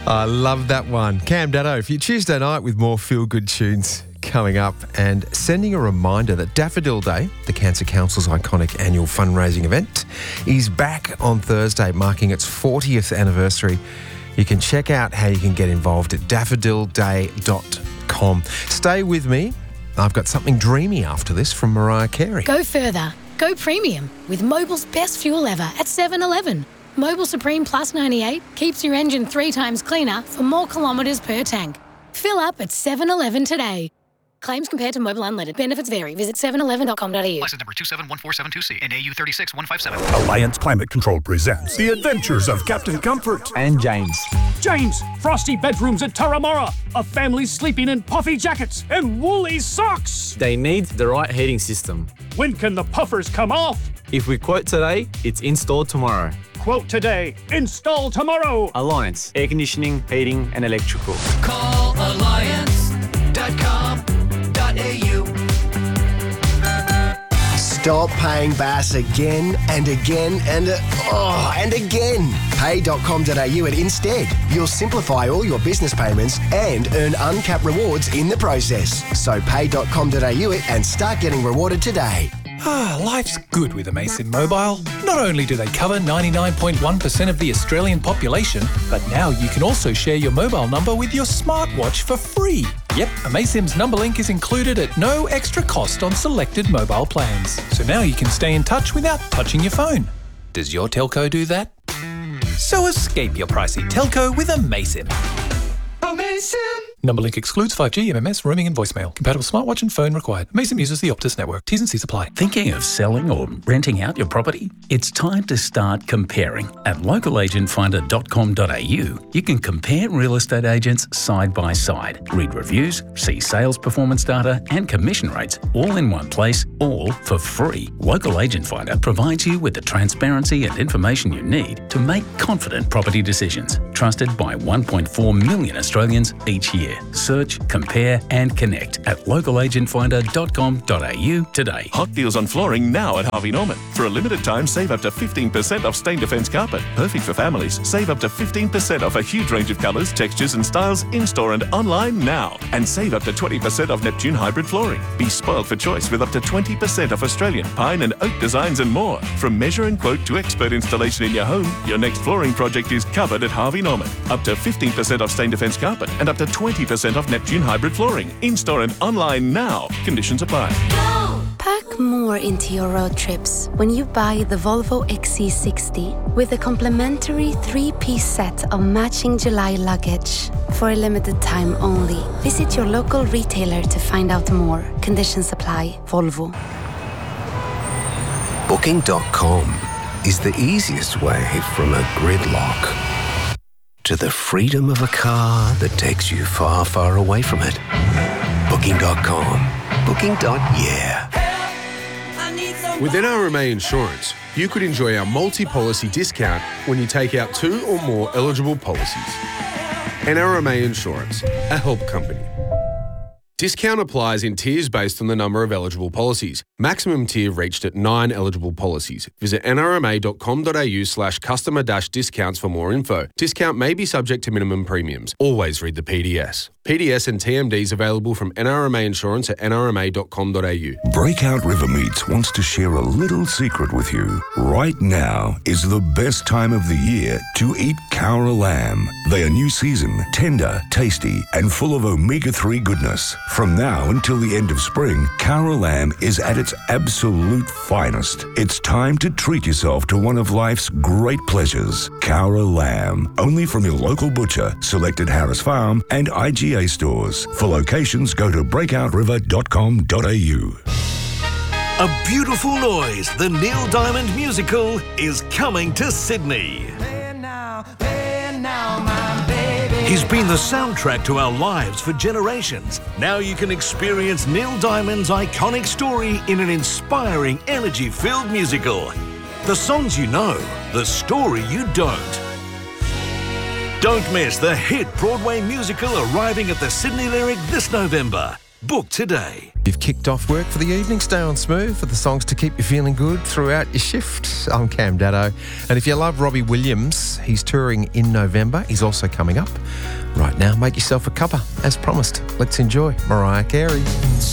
I love that one. Cam Daddo for your Tuesday night with more feel-good tunes coming up, and sending a reminder that Daffodil Day, the Cancer Council's iconic annual fundraising event, is back on Thursday, marking its 40th anniversary. You can check out how you can get involved at daffodilday.com. Stay with me. I've got something dreamy after this from Mariah Carey. Go further. Go premium with Mobil's best fuel ever at 7-Eleven. Mobil Supreme Plus 98 keeps your engine 3 times cleaner for more kilometres per tank. Fill up at 7-Eleven today. Claims compared to Mobil Unleaded. Benefits vary. Visit 711.com.au. License number 271472C and AU 36157. Alliance Climate Control presents The Adventures of Captain Comfort and James. James, frosty bedrooms at Turramurra. A family sleeping in puffy jackets and woolly socks. They need the right heating system. When can the puffers come off? If we quote today, it's installed tomorrow. Quote today, install tomorrow. Alliance, air conditioning, heating and electrical. Call alliance.com.au. Stop paying Bass again and again and again. Pay.com.au at Instead. You'll simplify all your business payments and earn uncapped rewards in the process. So pay.com.au and start getting rewarded today. Life's good with Amasim Mobile. Not only do they cover 99.1% of the Australian population, but now you can also share your mobile number with your smartwatch for free. Yep, Amasim's number link is included at no extra cost on selected mobile plans. So now you can stay in touch without touching your phone. Does your telco do that? So escape your pricey telco with Amasim. Amasim. Number link excludes 5G, MMS, roaming and voicemail. Compatible smartwatch and phone required. Amasim uses the Optus network. T's and C's apply. Thinking of selling or renting out your property? It's time to start comparing. At localagentfinder.com.au, you can compare real estate agents side by side, read reviews, see sales performance data and commission rates all in one place, all for free. Local Agent Finder provides you with the transparency and information you need to make confident property decisions. Trusted by 1.4 million Australians each year. Search, compare and connect at localagentfinder.com.au today. Hot deals on flooring now at Harvey Norman. For a limited time, save up to 15% off Stain Defence carpet. Perfect for families. Save up to 15% off a huge range of colours, textures and styles in-store and online now. And save up to 20% off Neptune hybrid flooring. Be spoiled for choice with up to 20% off Australian pine and oak designs and more. From measure and quote to expert installation in your home, your next flooring project is covered at Harvey Norman. Up to 15% off Stain Defence carpet and up to 20% off Neptune hybrid flooring. In-store and online now. Conditions apply. Pack more into your road trips when you buy the Volvo XC60 with a complimentary 3-piece set of matching July luggage. For a limited time only. Visit your local retailer to find out more. Conditions apply. Volvo. Booking.com is the easiest way from a gridlock to the freedom of a car that takes you far, far away from it. Booking.com. Booking.yeah. With NRMA Insurance, you could enjoy our multi-policy discount when you take out 2 or more eligible policies. NRMA Insurance, a help company. Discount applies in tiers based on the number of eligible policies. Maximum tier reached at 9 eligible policies. Visit nrma.com.au/customer-discounts for more info. Discount may be subject to minimum premiums. Always read the PDS. PDS and TMDs available from NRMA Insurance at nrma.com.au. Breakout River Meats wants to share a little secret with you. Right now is the best time of the year to eat Cowra lamb. They are new season, tender, tasty, and full of omega-3 goodness. From now until the end of spring, Cowra lamb is at its absolute finest. It's time to treat yourself to one of life's great pleasures. Cowra lamb, only from your local butcher, selected Harris Farm and IGA stores. For locations, go to breakouriver.com.au. A beautiful noise, the Neil Diamond musical, is coming to Sydney. He's been the soundtrack to our lives for generations. Now you can experience Neil Diamond's iconic story in an inspiring, energy-filled musical. The songs you know, the story you don't. Don't miss the hit Broadway musical arriving at the Sydney Lyric this November. Book today. You've kicked off work for the evening. Stay on Smooth for the songs to keep you feeling good throughout your shift. I'm Cam Daddo. And if you love Robbie Williams, he's touring in November. He's also coming up. Right now, make yourself a cuppa. As promised, let's enjoy Mariah Carey.